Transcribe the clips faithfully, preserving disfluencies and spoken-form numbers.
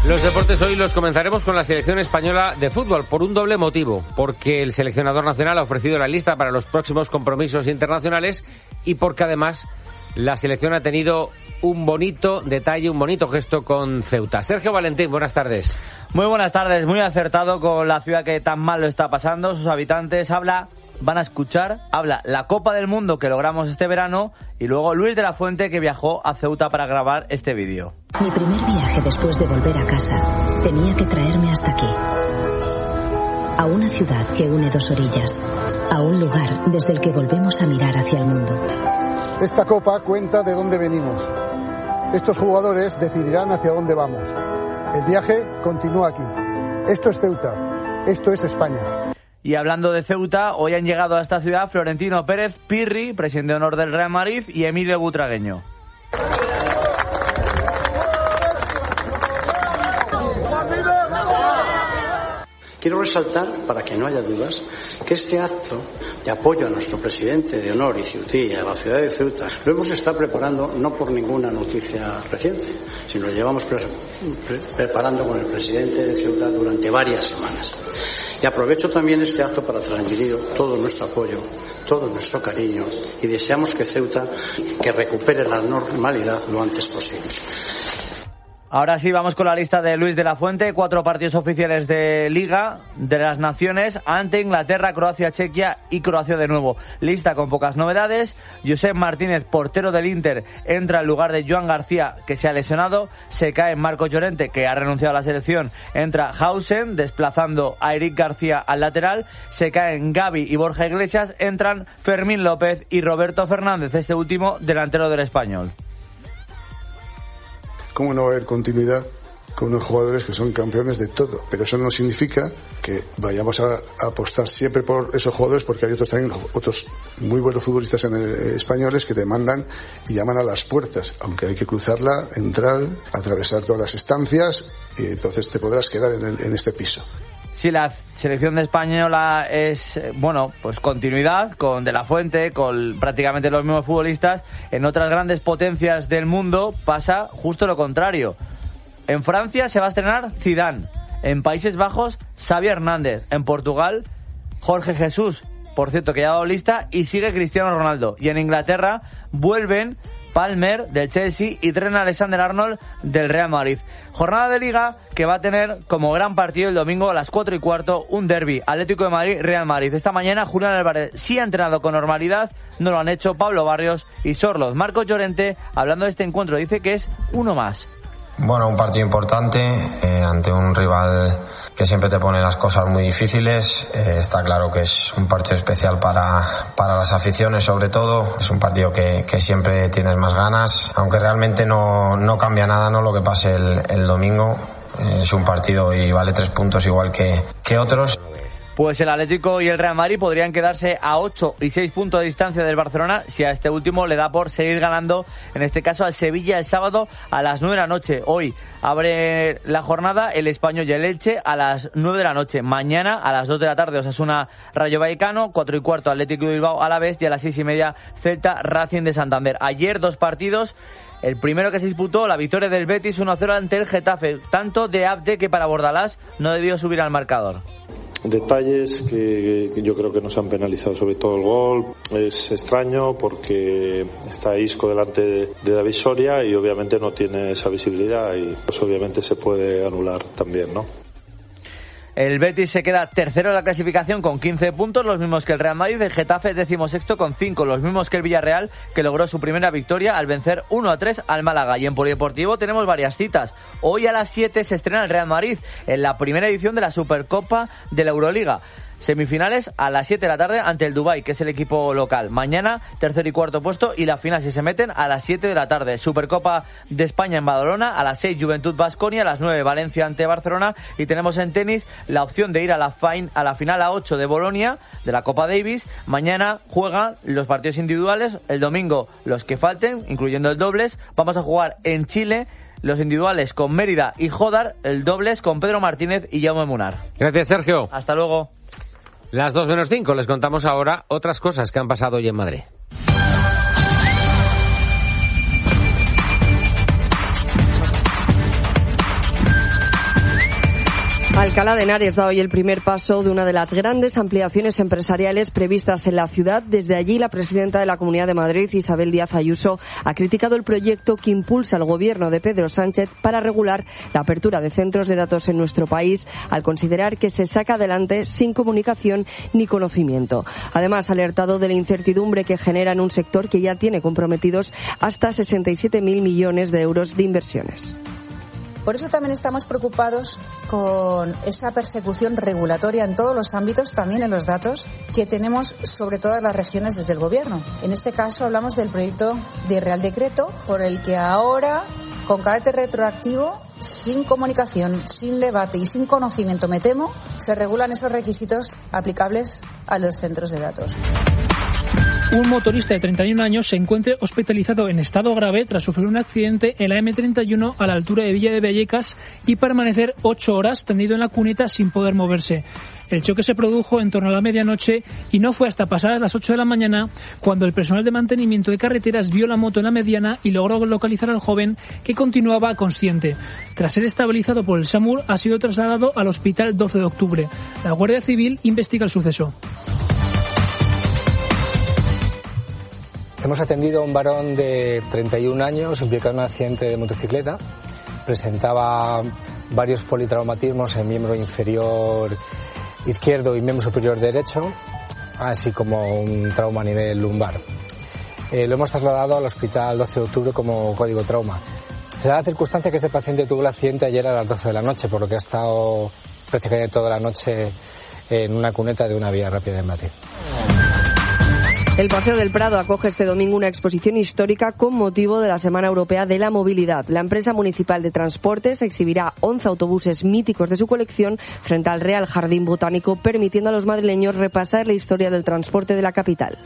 Los deportes hoy los comenzaremos con la selección española de fútbol por un doble motivo, porque el seleccionador nacional ha ofrecido la lista para los próximos compromisos internacionales y porque además la selección ha tenido un bonito detalle, un bonito gesto con Ceuta. Sergio Valentín, buenas tardes. Muy buenas tardes, muy acertado con la ciudad que tan mal lo está pasando, sus habitantes. Habla, van a escuchar, habla la Copa del Mundo que logramos este verano y luego Luis de la Fuente, que viajó a Ceuta para grabar este vídeo. Mi primer viaje después de volver a casa tenía que traerme hasta aquí, a una ciudad que une dos orillas, a un lugar desde el que volvemos a mirar hacia el mundo. Esta copa cuenta de dónde venimos. Estos jugadores decidirán hacia dónde vamos. El viaje continúa aquí. Esto es Ceuta. Esto es España. Y hablando de Ceuta, hoy han llegado a esta ciudad Florentino Pérez, Pirri, presidente de honor del Real Madrid, y Emilio Butragueño. Quiero resaltar, para que no haya dudas, que este acto de apoyo a nuestro presidente de honor y ceutí a la ciudad de Ceuta lo hemos estado preparando no por ninguna noticia reciente, sino lo llevamos pre- pre- preparando con el presidente de Ceuta durante varias semanas. Y aprovecho también este acto para transmitir todo nuestro apoyo, todo nuestro cariño y deseamos que Ceuta que recupere la normalidad lo antes posible. Ahora sí, vamos con la lista de Luis de la Fuente. Cuatro partidos oficiales de Liga de las Naciones ante Inglaterra, Croacia, Chequia y Croacia de nuevo. Lista con pocas novedades. Josep Martínez, portero del Inter, entra en lugar de Joan García, que se ha lesionado. Se cae Marco Llorente, que ha renunciado a la selección. Entra Hausen, desplazando a Eric García al lateral. Se caen Gavi y Borja Iglesias. Entran Fermín López y Roberto Fernández, este último delantero del Español. ¿Cómo no va a haber continuidad con unos jugadores que son campeones de todo? Pero eso no significa que vayamos a, a apostar siempre por esos jugadores, porque hay otros también, otros muy buenos futbolistas en el, eh, españoles que te mandan y llaman a las puertas, aunque hay que cruzarla, entrar, atravesar todas las estancias y entonces te podrás quedar en, el, en este piso. Sí, la selección española es, bueno, pues continuidad con De la Fuente, con prácticamente los mismos futbolistas. En otras grandes potencias del mundo pasa justo lo contrario. En Francia se va a estrenar Zidane. En Países Bajos, Xavi Hernández. En Portugal, Jorge Jesús, por cierto, que ya ha dado lista, y sigue Cristiano Ronaldo. Y en Inglaterra vuelven Palmer del Chelsea y Trent Alexander-Arnold del Real Madrid. Jornada de Liga que va a tener como gran partido el domingo a las cuatro y cuarto un derbi, Atlético de Madrid-Real Madrid. Esta mañana Julián Álvarez sí ha entrenado con normalidad, no lo han hecho Pablo Barrios y Sorloz. Marcos Llorente, hablando de este encuentro, dice que es uno más. Bueno, un partido importante eh, ante un rival que siempre te pone las cosas muy difíciles. Eh, está claro que es un partido especial para, para las aficiones, sobre todo. Es un partido que, que siempre tienes más ganas, aunque realmente no, no cambia nada, ¿no?, lo que pase el, el domingo. Eh, es un partido y vale tres puntos igual que, que otros. Pues el Atlético y el Real Madrid podrían quedarse a ocho y seis puntos de distancia del Barcelona si a este último le da por seguir ganando, en este caso al Sevilla el sábado a las nueve de la noche. Hoy abre la jornada el Español y el Elche a las nueve de la noche. Mañana a las dos de la tarde Osasuna Rayo Vallecano, cuatro y cuarto Atlético de Bilbao Alavés y a las seis y media Celta Racing de Santander. Ayer dos partidos. El primero que se disputó, la victoria del Betis uno cero ante el Getafe, tanto de Abde que para Bordalás no debió subir al marcador. Detalles que yo creo que nos han penalizado, sobre todo el gol. Es extraño porque está Isco delante de, de David Soria y obviamente no tiene esa visibilidad y pues obviamente se puede anular también, ¿no? El Betis se queda tercero en la clasificación con quince puntos, los mismos que el Real Madrid. El Getafe decimosexto con cinco, los mismos que el Villarreal, que logró su primera victoria al vencer uno a tres al Málaga. Y en polideportivo tenemos varias citas. Hoy a las siete se estrena el Real Madrid en la primera edición de la Supercopa de la Euroliga. Semifinales a las siete de la tarde ante el Dubái, que es el equipo local. Mañana, tercer y cuarto puesto, y la final, si se meten, a las siete de la tarde. Supercopa de España en Badalona, a las seis Juventud Baskonia, a las nueve Valencia ante Barcelona, y tenemos en tenis la opción de ir a la, fin, a la final a ocho de Bolonia, de la Copa Davis. Mañana juegan los partidos individuales, el domingo los que falten, incluyendo el dobles. Vamos a jugar en Chile los individuales con Mérida y Jodar, el dobles con Pedro Martínez y Jaume Munar. Gracias, Sergio. Hasta luego. Las dos menos cinco, les contamos ahora otras cosas que han pasado hoy en Madrid. Alcalá de Henares da hoy el primer paso de una de las grandes ampliaciones empresariales previstas en la ciudad. Desde allí, la presidenta de la Comunidad de Madrid, Isabel Díaz Ayuso, ha criticado el proyecto que impulsa el gobierno de Pedro Sánchez para regular la apertura de centros de datos en nuestro país, al considerar que se saca adelante sin comunicación ni conocimiento. Además, ha alertado de la incertidumbre que genera en un sector que ya tiene comprometidos hasta sesenta y siete mil millones de euros de inversiones. Por eso también estamos preocupados con esa persecución regulatoria en todos los ámbitos, también en los datos, que tenemos sobre todas las regiones desde el Gobierno. En este caso hablamos del proyecto de Real Decreto, por el que ahora, con carácter retroactivo, sin comunicación, sin debate y sin conocimiento, me temo, se regulan esos requisitos aplicables a los centros de datos. Un motorista de treinta y un años se encuentra hospitalizado en estado grave tras sufrir un accidente en la eme treinta y uno a la altura de Villa de Vallecas y permanecer ocho horas tendido en la cuneta sin poder moverse. El choque se produjo en torno a la medianoche y no fue hasta pasadas las ocho de la mañana cuando el personal de mantenimiento de carreteras vio la moto en la mediana y logró localizar al joven, que continuaba consciente. Tras ser estabilizado por el SAMUR, ha sido trasladado al hospital doce de octubre. La Guardia Civil investiga el suceso. Hemos atendido a un varón de treinta y un años implicado en un accidente de motocicleta. Presentaba varios politraumatismos en miembro inferior izquierdo y miembro superior derecho, así como un trauma a nivel lumbar. Eh, lo hemos trasladado al hospital doce de octubre como código trauma. Se da la circunstancia que este paciente tuvo el accidente ayer a las doce de la noche, por lo que ha estado prácticamente toda la noche en una cuneta de una vía rápida en Madrid. El Paseo del Prado acoge este domingo una exposición histórica con motivo de la Semana Europea de la Movilidad. La empresa municipal de transportes exhibirá once autobuses míticos de su colección frente al Real Jardín Botánico, permitiendo a los madrileños repasar la historia del transporte de la capital.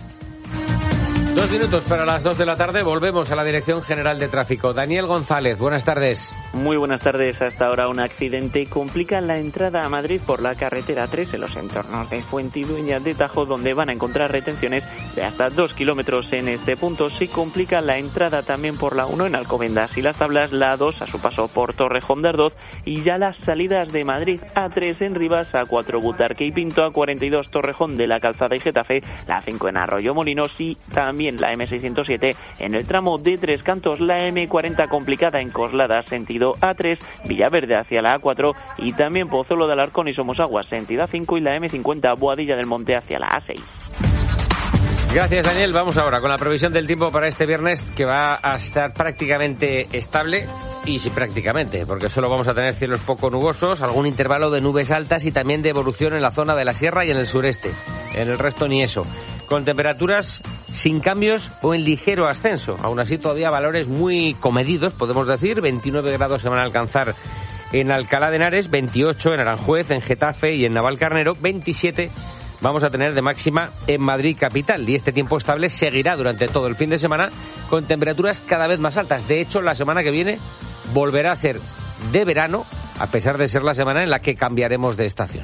Dos minutos para las dos de la tarde, volvemos a la Dirección General de Tráfico. Daniel González, buenas tardes. Muy buenas tardes. Hasta ahora un accidente complica la entrada a Madrid por la carretera tres en los entornos de Fuentidueña de Tajo, donde van a encontrar retenciones de hasta dos kilómetros en este punto. Se complica la entrada también por la uno en Alcobendas y Las Tablas, la dos a su paso por Torrejón de Ardoz, y ya las salidas de Madrid: A tres en Rivas, A cuatro Butarque y Pinto, A cuarenta y dos Torrejón de la Calzada y Getafe, la cinco en Arroyo Molinos y también la eme seiscientos siete en el tramo de Tres Cantos, la eme cuarenta complicada en Coslada sentido A tres, Villaverde hacia la A cuatro y también Pozuelo de Alarcón y Somosaguas sentido A cinco y la eme cincuenta Boadilla del Monte hacia la A seis. Gracias, Daniel. Vamos ahora con la previsión del tiempo para este viernes, que va a estar prácticamente estable, y sí, prácticamente, porque solo vamos a tener cielos poco nubosos, algún intervalo de nubes altas y también de evolución en la zona de la sierra y en el sureste. En el resto ni eso. Con temperaturas sin cambios o en ligero ascenso. Aún así, todavía valores muy comedidos, podemos decir. veintinueve grados se van a alcanzar en Alcalá de Henares, veintiocho en Aranjuez, en Getafe y en Navalcarnero, veintisiete vamos a tener de máxima en Madrid capital, y este tiempo estable seguirá durante todo el fin de semana con temperaturas cada vez más altas. De hecho, la semana que viene volverá a ser de verano, a pesar de ser la semana en la que cambiaremos de estación.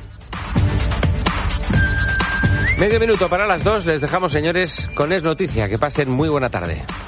Medio minuto para las dos, les dejamos, señores, con Es Noticia. Que pasen muy buena tarde.